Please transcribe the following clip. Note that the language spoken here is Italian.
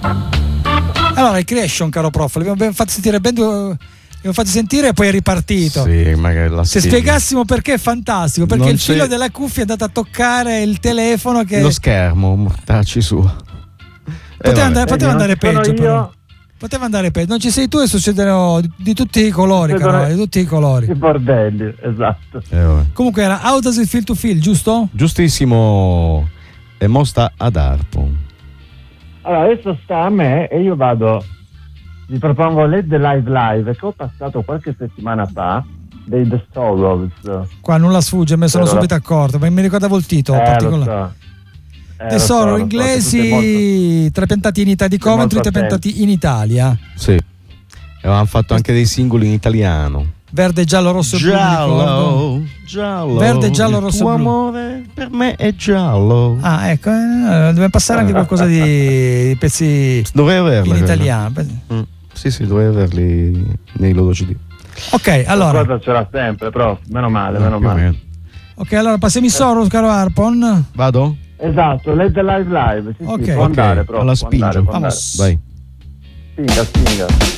Allora, il Creation, caro prof, l'abbiamo fatti sentire ben l'abbiamo fatti sentire e poi è ripartito. Sì, magari se spiegassimo perché è fantastico, perché il filo della cuffia è andato a toccare il telefono che... lo schermo, mortacci su. Poteva andare peggio, però. Poteva andare peggio. Non ci sei tu e succederà di tutti i colori, caro, di tutti i colori. I bordelli, esatto. Comunque era How Does It Feel to Feel, giusto? Giustissimo. E mo sta ad Harpo. Allora, adesso sta a me e io vi propongo Let the Live che ho passato qualche settimana fa dei The Sorrows. Qua nulla sfugge, me sono subito accorto, ma mi ricordavo il titolo particolare. The Sorrows inglesi trapiantati in Italia di Coventry, trapiantati in Italia. Sì. Avevamo fatto anche dei singoli in italiano. Verde, giallo, rosso e blu. Giallo. Verde, giallo, rosso e blu. Amore per me è giallo. Ah, ecco, deve passare anche qualcosa di pezzi in italiano. Sì, dovevi averli nei loro CD. Ok, allora. Qualcosa c'era sempre, però meno male. Ok, allora passiamo i Soros, caro Harpon. Vado? Esatto, Let the Live. Sì, ok, può andare, però. Alla spingo. Vamos. Vai. Spinga.